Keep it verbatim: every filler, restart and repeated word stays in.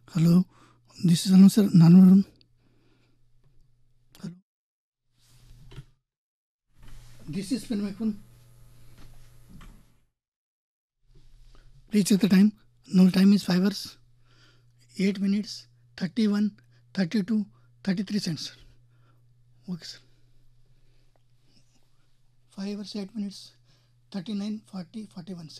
Hello, this is Anusar Nanavaram. Hello. This is Penmakun. Please check the time. Now time is five hours, eight minutes, thirty-one, thirty-two, thirty-three cents. Okay, sir. five hours, eight minutes, thirty-nine, forty, forty-one seconds.